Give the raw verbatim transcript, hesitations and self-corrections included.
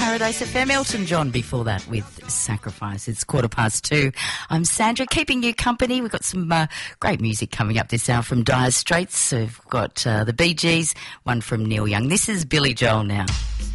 Paradise F M. Elton John before that with Sacrifice. It's quarter past two. I'm Sandra, keeping you company. We've got some uh, great music coming up this hour from Dire Straits. So we've got uh, the Bee Gees, one from Neil Young. This is Billy Joel now.